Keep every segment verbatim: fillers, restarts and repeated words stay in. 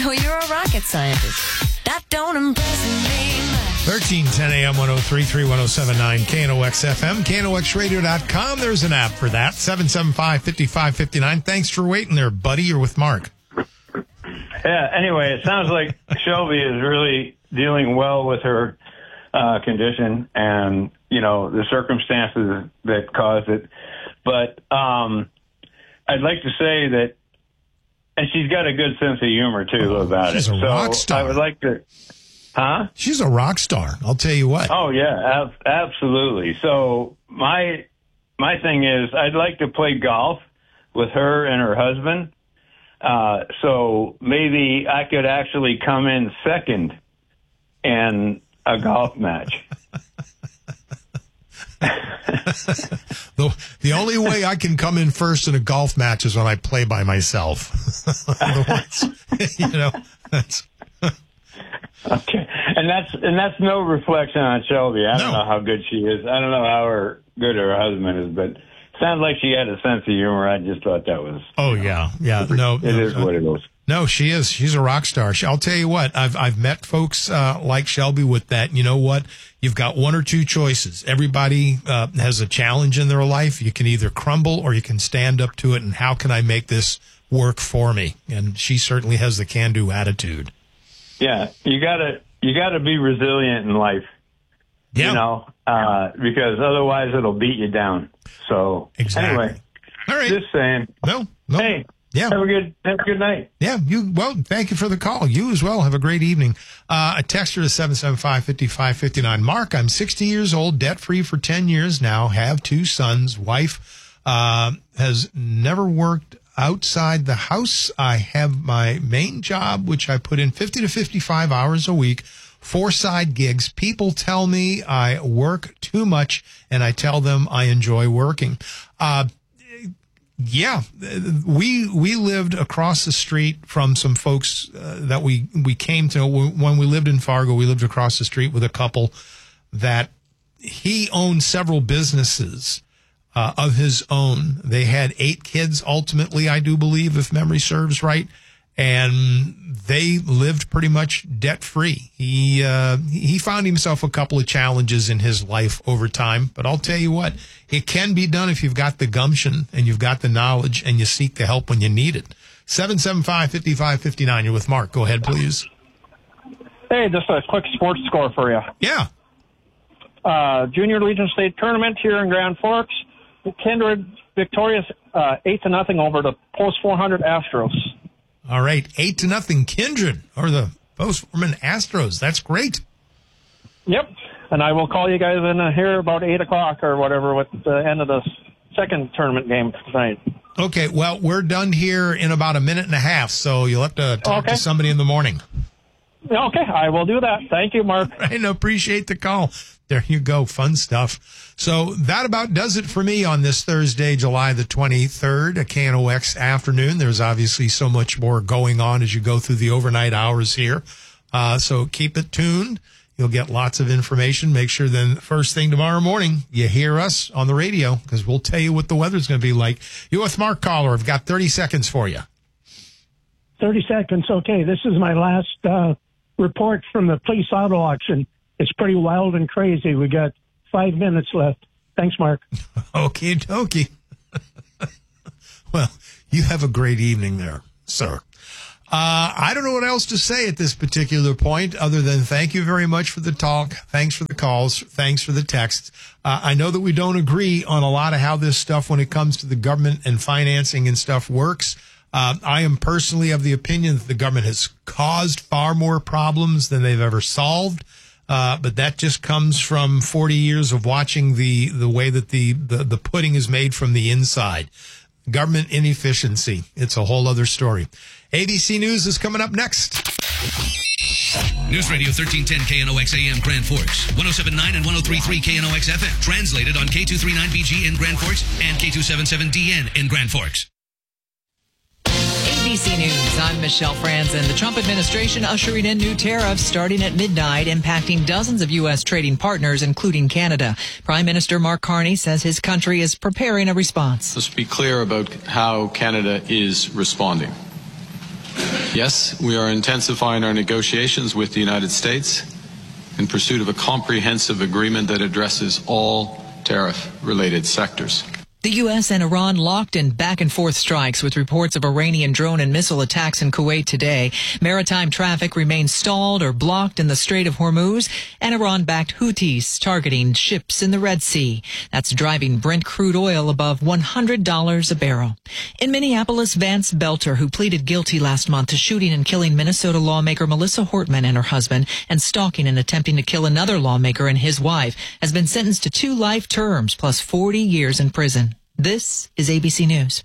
know you're a rocket scientist. That don't impress me much. thirteen ten a.m. one oh three three one oh seven nine K N O X F M, K N O X radio dot com. There's an app for that. seven seven five, five five five nine. Thanks for waiting there, buddy. You're with Mark. Yeah, anyway, it sounds like Shelby is really dealing well with her uh, condition and, you know, the circumstances that caused it. But um, I'd like to say that, and she's got a good sense of humor, too, Oh, about she's it. a so rock star. I would like to, huh? She's a rock star. I'll tell you what. Oh, yeah, ab- absolutely. So my my thing is I'd like to play golf with her and her husband. Uh, so maybe I could actually come in second in a golf match. the, the only way I can come in first in a golf match is when I play by myself. Otherwise, you know, that's... Okay. And that's, and that's no reflection on Shelby. I don't No. know how good she is. I don't know how her, good her husband is, but sounds like she had a sense of humor. I just thought that was... Oh, yeah. Yeah. No, It no, is what it is. No, she is. She's a rock star. She, I'll tell you what, I've I've met folks uh, like Shelby with that. You know what? You've got one or two choices. Everybody uh, has a challenge in their life. You can either crumble or you can stand up to it. And how can I make this work for me? And she certainly has the can-do attitude. Yeah, you gotta you gotta be resilient in life. Yeah. You know, uh, because otherwise it'll beat you down. So Exactly. anyway, All right. just saying. No, no. Hey, Yeah. have a good have a good night. Yeah, you, well, thank you for the call. You as well. Have a great evening. Uh, a texter to seven seven five, five five five nine. Mark, I'm sixty years old, debt free for ten years now, have two sons. Wife, uh, has never worked outside the house. I have my main job, which I put in fifty to fifty-five hours a week, four side gigs. People tell me I work too much, and I tell them I enjoy working. Uh, Yeah, we we lived across the street from some folks uh, that we we came to when we lived in Fargo. We lived across the street with a couple that he owned several businesses uh, of his own. They had eight kids ultimately, I do believe, if memory serves right, and they lived pretty much debt free. He uh, he found himself a couple of challenges in his life over time, but I'll tell you what. It can be done if you've got the gumption and you've got the knowledge and you seek the help when you need it. seven seven five, five five five nine. You're with Mark. Go ahead, please. Hey, just a quick sports score for you. Yeah. Uh, Junior Legion State Tournament here in Grand Forks. Kindred victorious uh, eight to nothing over the Post four hundred Astros. All right. Eight to nothing. Kindred or the Post-Foreman Astros. That's great. Yep. And I will call you guys in uh, here about eight o'clock or whatever with the end of the second tournament game tonight. Okay. Well, we're done here in about a minute and a half, so you'll have to talk Okay. to somebody in the morning. Okay, I will do that. Thank you, Mark. I appreciate the call. There you go. Fun stuff. So that about does it for me on this Thursday, July the twenty-third, a K N O X afternoon. There's obviously so much more going on as you go through the overnight hours here. Uh, so keep it tuned. You'll get lots of information. Make sure then first thing tomorrow morning, you hear us on the radio because we'll tell you what the weather's going to be like. You with Mark Caller. I've got thirty seconds for you. thirty seconds. Okay, this is my last uh, report from the police auto auction. It's pretty wild and crazy. We got five minutes left. Thanks, Mark. Okie dokie. Well, you have a great evening there, sir. Uh, I don't know what else to say at this particular point other than thank you very much for the talk. Thanks for the calls. Thanks for the texts. Uh, I know that we don't agree on a lot of how this stuff when it comes to the government and financing and stuff works. Uh, I am personally of the opinion that the government has caused far more problems than they've ever solved. Uh, but that just comes from forty years of watching the, the way that the, the, the pudding is made from the inside. Government inefficiency. It's a whole other story. A B C News is coming up next. News Radio thirteen ten K N O X A M Grand Forks, one oh seven point nine and one oh three point three K N O X F M. Translated on K two thirty-nine B G in Grand Forks and K two seventy-seven D N in Grand Forks. A B C News, I'm Michelle Franzen. The Trump administration ushering in new tariffs starting at midnight, impacting dozens of U S trading partners, including Canada. Prime Minister Mark Carney says his country is preparing a response. Let's be clear about how Canada is responding. Yes, we are intensifying our negotiations with the United States in pursuit of a comprehensive agreement that addresses all tariff-related sectors. The U S and Iran locked in back-and-forth strikes with reports of Iranian drone and missile attacks in Kuwait today. Maritime traffic remains stalled or blocked in the Strait of Hormuz, and Iran-backed Houthis targeting ships in the Red Sea. That's driving Brent crude oil above one hundred dollars a barrel. In Minneapolis, Vance Belter, who pleaded guilty last month to shooting and killing Minnesota lawmaker Melissa Hortman and her husband and stalking and attempting to kill another lawmaker and his wife, has been sentenced to two life terms plus forty years in prison. This is A B C News.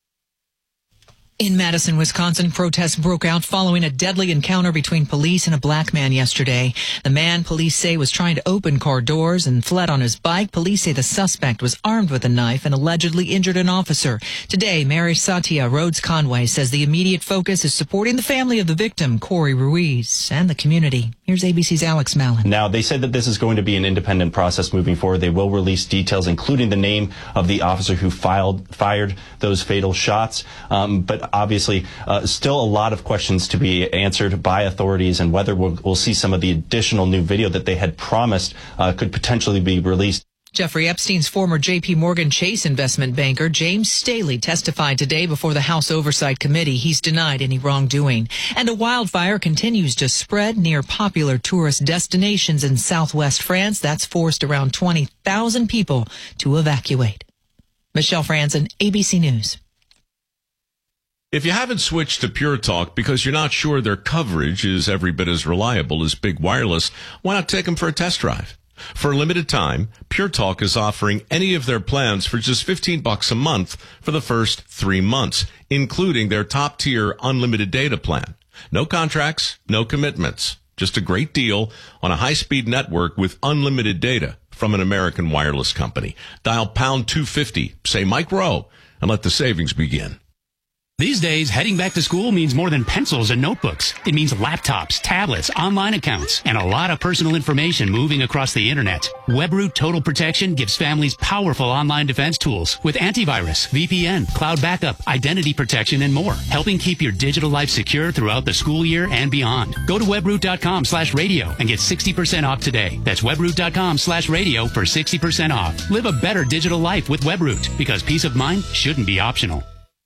In Madison, Wisconsin, protests broke out following a deadly encounter between police and a black man yesterday. The man, police say, was trying to open car doors and fled on his bike. Police say the suspect was armed with a knife and allegedly injured an officer. Today, Mary Satya Rhodes Conway says the immediate focus is supporting the family of the victim, Corey Ruiz, and the community. Here's A B C's Alex Mallon. Now, they said that this is going to be an independent process moving forward. They will release details, including the name of the officer who filed, fired those fatal shots. Um, but obviously, uh, still a lot of questions to be answered by authorities, and whether we'll, we'll see some of the additional new video that they had promised uh, could potentially be released. Jeffrey Epstein's former J P. Morgan Chase investment banker, James Staley, testified today before the House Oversight Committee. He's denied any wrongdoing. And a wildfire continues to spread near popular tourist destinations in southwest France. That's forced around twenty thousand people to evacuate. Michelle Franzen, A B C News. If you haven't switched to Pure Talk because you're not sure their coverage is every bit as reliable as Big Wireless, why not take them for a test drive? For a limited time, Pure Talk is offering any of their plans for just fifteen bucks a month for the first three months, including their top-tier unlimited data plan. No contracts, no commitments. Just a great deal on a high-speed network with unlimited data from an American wireless company. Dial pound two fifty, say Mike Rowe, and let the savings begin. These days, heading back to school means more than pencils and notebooks. It means laptops, tablets, online accounts, and a lot of personal information moving across the internet. WebRoot Total Protection gives families powerful online defense tools with antivirus, V P N, cloud backup, identity protection, and more, helping keep your digital life secure throughout the school year and beyond. Go to webroot.com slash radio and get sixty percent off today. That's webroot.com slash radio for sixty percent off. Live a better digital life with WebRoot, because peace of mind shouldn't be optional.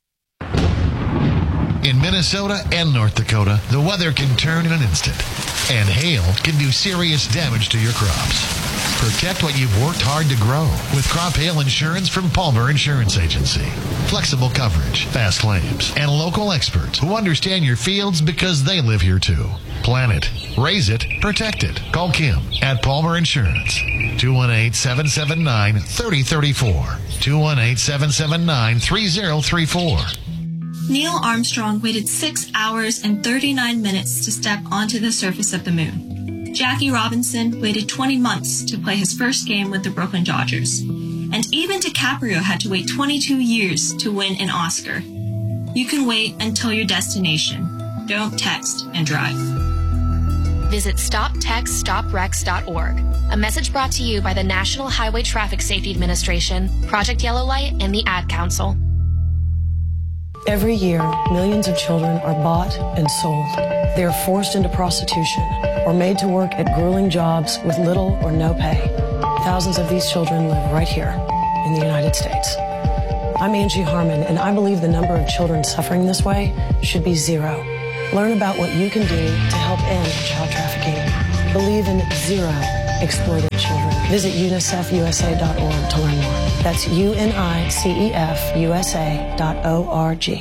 In Minnesota and North Dakota, the weather can turn in an instant, and hail can do serious damage to your crops. Protect what you've worked hard to grow with crop hail insurance from Palmer Insurance Agency. Flexible coverage, fast claims, and local experts who understand your fields because they live here too. Plan it, raise it, protect it. Call Kim at Palmer Insurance. two one eight, seven seven nine, three zero three four. two one eight, seven seven nine, three zero three four. Neil Armstrong waited six hours and thirty-nine minutes to step onto the surface of the moon. Jackie Robinson waited twenty months to play his first game with the Brooklyn Dodgers. And even DiCaprio had to wait twenty-two years to win an Oscar. You can wait until your destination. Don't text and drive. Visit stop text stop wrecks dot org. A message brought to you by the National Highway Traffic Safety Administration, Project Yellow Light, and the Ad Council. Every year, millions of children are bought and sold. They are forced into prostitution or made to work at grueling jobs with little or no pay. Thousands of these children live right here in the United States. I'm Angie Harmon, and I believe the number of children suffering this way should be zero. Learn about what you can do to help end child trafficking. Believe in zero exploited children. Visit unicef u s a dot org to learn more. That's U N I C E F U S A dot O R G.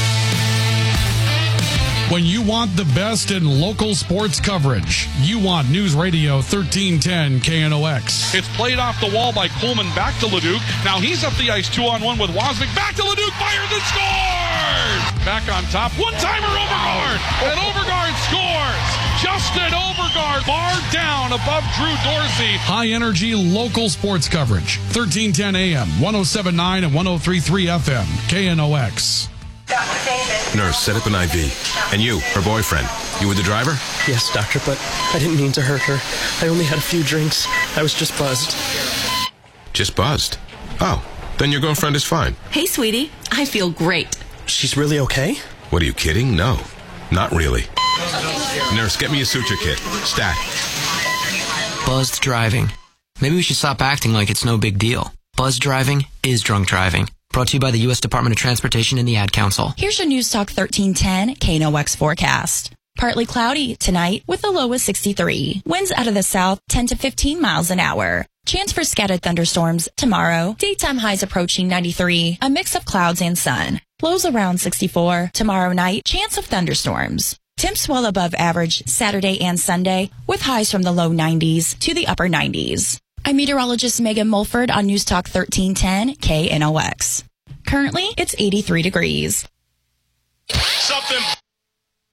When you want the best in local sports coverage, you want News Radio thirteen ten K N O X. It's played off the wall by Coleman back to Leduc. Now he's up the ice two on one with Wozniak. Back to Leduc, fires and scores! Back on top, one-timer Overgaard, and Overgaard scores! Justin Overgaard, bar down above Drew Dorsey. High-energy local sports coverage. thirteen ten A M, one oh seven point nine and one oh three point three F M, K N O X. Nurse, set up an I V. And you, her boyfriend, you were the driver? Yes, doctor, but I didn't mean to hurt her. I only had a few drinks. I was just buzzed. Just buzzed? Oh, then your girlfriend is fine. Hey, sweetie. I feel great. She's really okay? What, are you kidding? No. Not really. Nurse, get me a suture kit. Stat. Buzzed driving. Maybe we should stop acting like it's no big deal. Buzzed driving is drunk driving. Brought to you by the U S Department of Transportation and the Ad Council. Here's your News Talk thirteen ten K N O X forecast. Partly cloudy tonight with a low of sixty-three. Winds out of the south ten to fifteen miles an hour. Chance for scattered thunderstorms tomorrow. Daytime highs approaching ninety-three. A mix of clouds and sun. Lows around sixty-four. Tomorrow night, chance of thunderstorms. Temps well above average Saturday and Sunday with highs from the low nineties to the upper nineties. I'm meteorologist Megan Mulford on News Talk thirteen ten K N O X. Currently, it's eighty-three degrees. Something